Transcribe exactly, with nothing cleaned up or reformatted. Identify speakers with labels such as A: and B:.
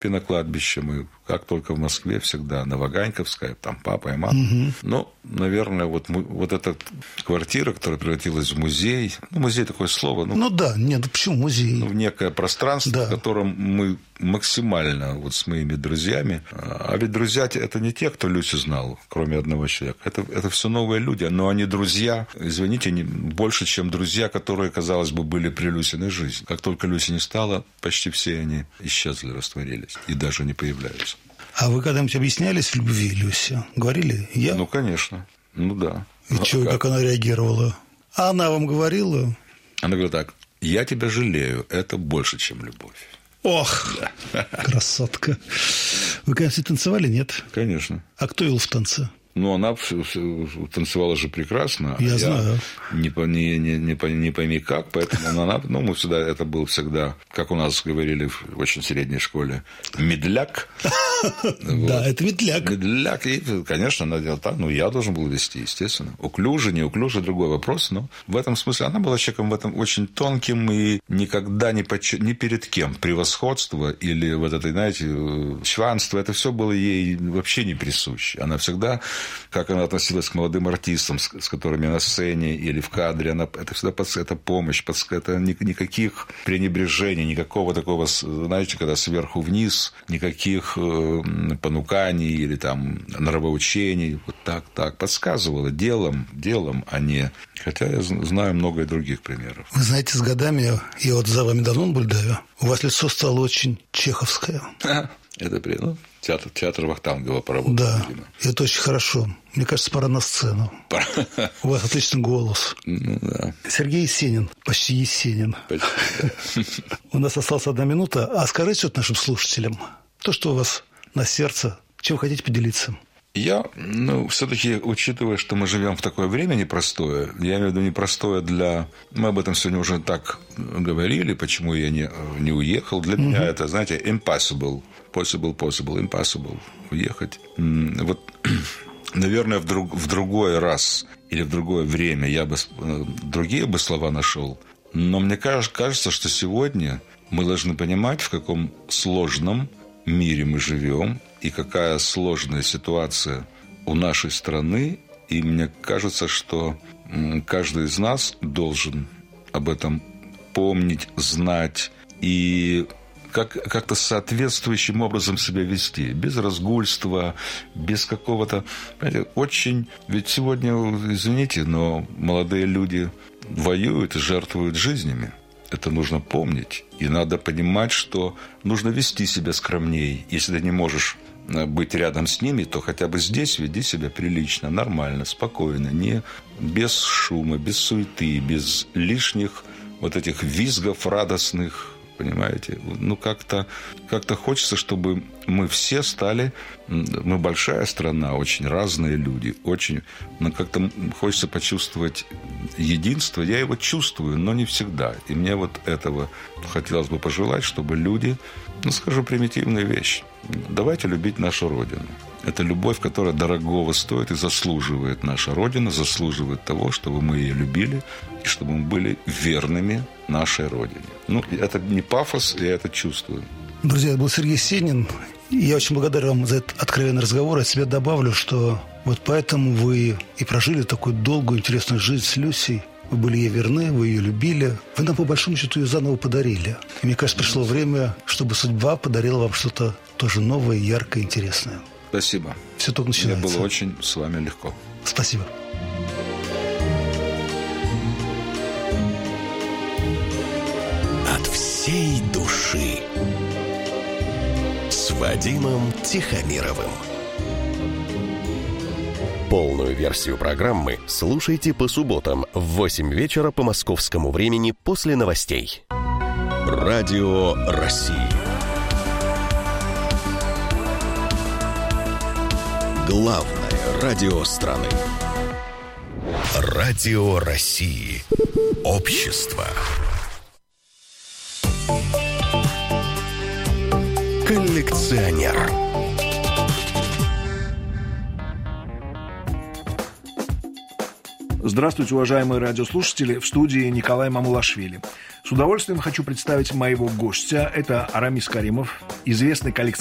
A: на мы, как только в Москве, всегда на Ваганьковской, там папа и мама. Угу. Ну, наверное, вот, вот эта квартира, которая превратилась в музей, ну, музей такое слово. Ну,
B: ну да, нет, почему музей?
A: Ну, в некое пространство, да. В котором мы максимально вот с моими друзьями. А ведь друзья – это не те, кто Люсю знал, кроме одного человека. Это, это все новые люди, но они друзья, извините, не, больше, чем друзья, которые, казалось бы, были при Люсиной жизни. Как только Люси не стало, почти все они исчезли, растворились и даже не появляются.
B: А вы когда-нибудь объяснялись в любви Люсе? Говорили? Я?
A: Ну, конечно. Ну, да.
B: И а что, как? как она реагировала? А она вам говорила?
A: Она говорит так: я тебя жалею, это больше, чем любовь.
B: Ох, да. Красотка. Вы, конечно, танцевали, нет?
A: Конечно.
B: А кто вел в танце?
A: Ну, она танцевала же прекрасно.
B: Я
A: а
B: знаю.
A: Я не, не, не, не, не пойми как, поэтому она... Ну, мы всегда... Это был всегда, как у нас говорили в очень средней школе, медляк.
B: Да, это медляк.
A: Медляк. И, конечно, она делала так. Ну, я должен был вести, естественно. Уклюже, не уклюже, другой вопрос. Но в этом смысле она была человеком в этом очень тонким и никогда ни, поч... ни перед кем превосходство или вот это, знаете, чванство, это все было ей вообще не присуще. Она всегда... Как она относилась к молодым артистам, с, с которыми на сцене или в кадре, она, это всегда под, это помощь, под, это ни, никаких пренебрежений, никакого такого, знаете, когда сверху вниз, никаких э, понуканий или там нравоучений, вот так, так, подсказывала делом, делом, а не... Хотя я знаю много и других примеров.
B: Вы знаете, с годами, я вот за вами давно наблюдаю, у вас лицо стало очень чеховское.
A: Это при... ну, театр, театр Вахтангова поработал.
B: Да,
A: видимо.
B: Это очень хорошо. Мне кажется, пора на сцену. Пора. У вас отличный голос.
A: Ну, да.
B: Сергей Есенин, почти Есенин.
A: Почти, да.
B: У нас осталась одна минута. А скажите что-то нашим слушателям. То, что у вас на сердце, чем вы хотите поделиться?
A: Я, ну, все-таки, учитывая, что мы живем в такое время непростое, я имею в виду непростое для... Мы об этом сегодня уже так говорили, почему я не, не уехал. Для uh-huh. меня это, знаете, impossible. Possible, possible, impossible. Уехать. Вот, наверное, в, друг, в другой раз или в другое время я бы другие бы слова нашел. Но мне кажется, что сегодня мы должны понимать, в каком сложном мире мы живем, и какая сложная ситуация у нашей страны. И мне кажется, что каждый из нас должен об этом помнить, знать и как, как-то соответствующим образом себя вести. Без разгульства, без какого-то... Понимаете, очень... Ведь сегодня, извините, но молодые люди воюют и жертвуют жизнями. Это нужно помнить. И надо понимать, что нужно вести себя скромней. Если ты не можешь быть рядом с ними, то хотя бы здесь веди себя прилично, нормально, спокойно, не без шума, без суеты, без лишних вот этих визгов радостных, понимаете? Ну, как-то, как-то хочется, чтобы мы все стали... Мы большая страна, очень разные люди, очень... Но как-то хочется почувствовать единство. Я его чувствую, но не всегда. И мне вот этого хотелось бы пожелать, чтобы люди... Ну, скажу примитивную вещь. Давайте любить нашу Родину. Это любовь, которая дорогого стоит и заслуживает. Наша Родина заслуживает того, чтобы мы ее любили и чтобы мы были верными нашей Родине. Ну, это не пафос, я это чувствую.
B: Друзья, это был Сергей Есенин. Я очень благодарен вам за этот откровенный разговор. Я себе добавлю, что вот поэтому вы и прожили такую долгую, интересную жизнь с Люсей. Вы были ей верны, вы ее любили. Вы нам, по большому счету, ее заново подарили. И мне кажется, пришло время, чтобы судьба подарила вам что-то тоже новое, яркое, интересное.
A: Спасибо.
B: Все только начинается.
A: Мне было очень с вами легко.
B: Спасибо.
C: От всей души с Вадимом Тихомировым. Полную версию программы слушайте по субботам в восемь вечера по московскому времени после новостей. Радио России. Главное радио страны. Радио России. Общество. Коллекционер.
D: Здравствуйте, уважаемые радиослушатели, в студии Николай Мамулашвили. С удовольствием хочу представить моего гостя. Это Арамис Каримов, известный коллекционер